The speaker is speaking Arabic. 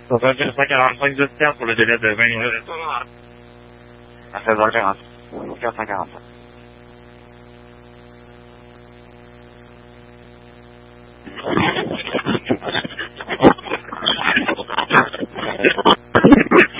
Ça va dire 145 de terre pour le délai de 20 minutes. À 16h40. 445.